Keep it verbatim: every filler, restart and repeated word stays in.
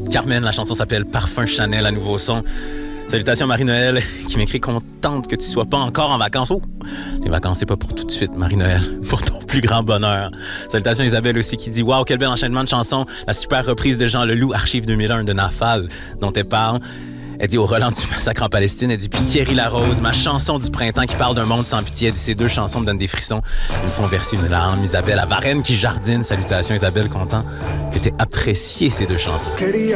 Carmen, la chanson s'appelle Parfum Chanel, à nouveau son. Salutations Marie-Noël, qui m'écrit contente que tu sois pas encore en vacances. Oh, les vacances, c'est pas pour tout de suite, Marie-Noël, pour ton plus grand bonheur. Salutations Isabelle aussi, qui dit « Wow, quel bel enchaînement de chansons, la super reprise de Jean Leloup, Archive deux mille un de Nafal, dont elle parle. » Elle dit au Roland du massacre en Palestine, elle dit « Puis Thierry Larose, ma chanson du printemps qui parle d'un monde sans pitié. » Elle dit « Ces deux chansons me donnent des frissons. Ils me font verser une larme. » Isabelle à Varennes qui jardine. Salutations Isabelle, content que t'aies apprécié ces deux chansons. Quería